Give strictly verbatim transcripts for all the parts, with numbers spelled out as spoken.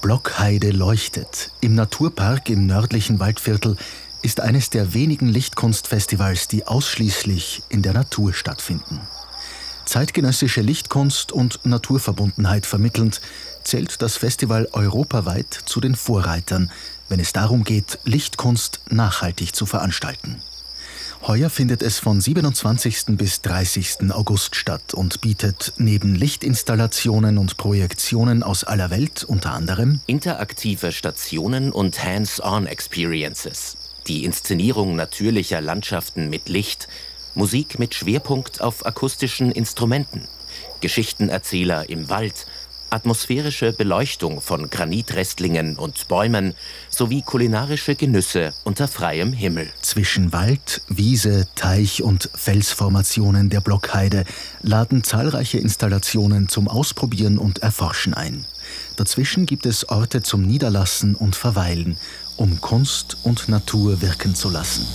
Blockheide leuchtet. Im Naturpark im nördlichen Waldviertel ist eines der wenigen Lichtkunstfestivals, die ausschließlich in der Natur stattfinden. Zeitgenössische Lichtkunst und Naturverbundenheit vermittelnd, zählt das Festival europaweit zu den Vorreitern, wenn es darum geht, Lichtkunst nachhaltig zu veranstalten. Heuer findet es von siebenundzwanzigsten bis dreißigsten August statt und bietet neben Lichtinstallationen und Projektionen aus aller Welt unter anderem interaktive Stationen und Hands-on-Experiences, die Inszenierung natürlicher Landschaften mit Licht, Musik mit Schwerpunkt auf akustischen Instrumenten, Geschichtenerzähler im Wald, atmosphärische Beleuchtung von Granitrestlingen und Bäumen sowie kulinarische Genüsse unter freiem Himmel. Zwischen Wald, Wiese, Teich und Felsformationen der Blockheide laden zahlreiche Installationen zum Ausprobieren und Erforschen ein. Dazwischen gibt es Orte zum Niederlassen und Verweilen, um Kunst und Natur wirken zu lassen.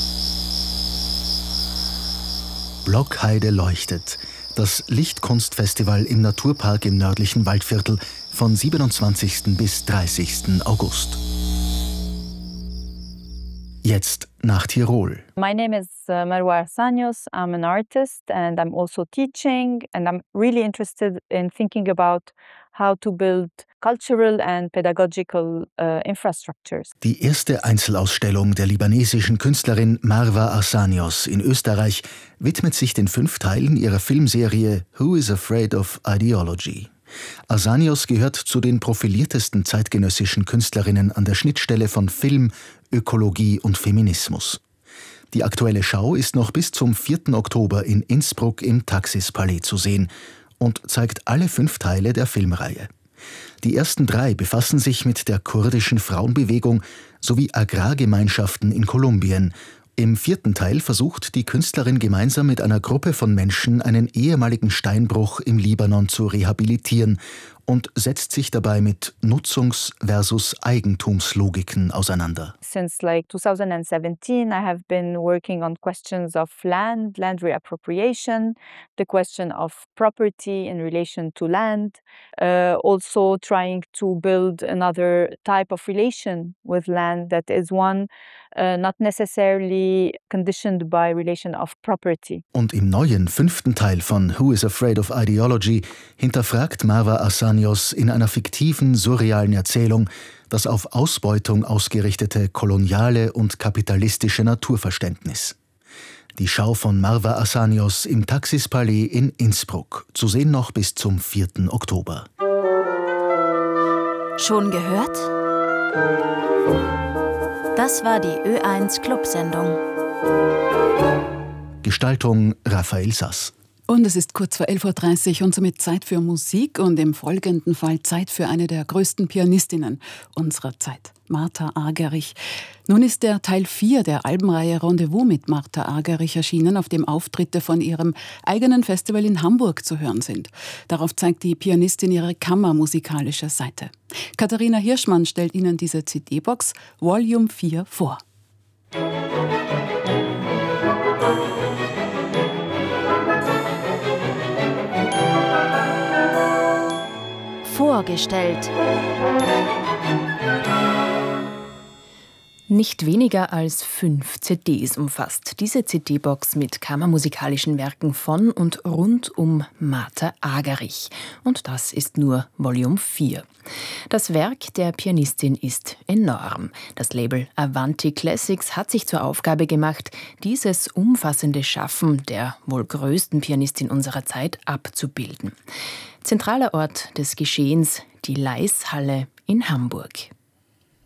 Blockheide leuchtet. Das Lichtkunstfestival im Naturpark im nördlichen Waldviertel von siebenundzwanzigsten bis dreißigsten August. Jetzt nach Tirol. My name is uh, Marwa Arsanios. I'm an artist and I'm also teaching, and I'm really interested in thinking about how to build cultural and pedagogical uh, infrastructures. Die erste Einzelausstellung der libanesischen Künstlerin Marwa Arsanios in Österreich widmet sich den fünf Teilen ihrer Filmserie Who is Afraid of Ideology? Arsanios gehört zu den profiliertesten zeitgenössischen Künstlerinnen an der Schnittstelle von Film, Ökologie und Feminismus. Die aktuelle Schau ist noch bis zum vierten Oktober in Innsbruck im Taxispalais zu sehen und zeigt alle fünf Teile der Filmreihe. Die ersten drei befassen sich mit der kurdischen Frauenbewegung sowie Agrargemeinschaften in Kolumbien. Im vierten Teil versucht die Künstlerin gemeinsam mit einer Gruppe von Menschen einen ehemaligen Steinbruch im Libanon zu rehabilitieren und setzt sich dabei mit Nutzungs- versus Eigentumslogiken auseinander. Since like twenty seventeen, I have been working on questions of land, land reappropriation, the question of property in relation to land, uh, also trying to build another type of relation with land that is one uh, not necessarily conditioned by relation of property. Und im neuen fünften Teil von Who is Afraid of Ideology hinterfragt Marwa Arsanios in einer fiktiven, surrealen Erzählung das auf Ausbeutung ausgerichtete koloniale und kapitalistische Naturverständnis. Die Schau von Marwa Arsanios im Taxispalais in Innsbruck, zu sehen noch bis zum vierten Oktober. Schon gehört? Das war die Ö eins Clubsendung. Gestaltung Raphael Sass. Und es ist kurz vor elf Uhr dreißig und somit Zeit für Musik und im folgenden Fall Zeit für eine der größten Pianistinnen unserer Zeit, Martha Argerich. Nun ist der Teil vier der Albenreihe Rendezvous mit Martha Argerich erschienen, auf dem Auftritte von ihrem eigenen Festival in Hamburg zu hören sind. Darauf zeigt die Pianistin ihre kammermusikalische Seite. Katharina Hirschmann stellt Ihnen diese C D-Box Volume vier vor. Vorgestellt. Nicht weniger als fünf C Ds umfasst diese C D-Box mit kammermusikalischen Werken von und rund um Martha Argerich. Und das ist nur Volume vier. Das Werk der Pianistin ist enorm. Das Label Avanti Classics hat sich zur Aufgabe gemacht, dieses umfassende Schaffen der wohl größten Pianistin unserer Zeit abzubilden. Zentraler Ort des Geschehens, die Leishalle in Hamburg.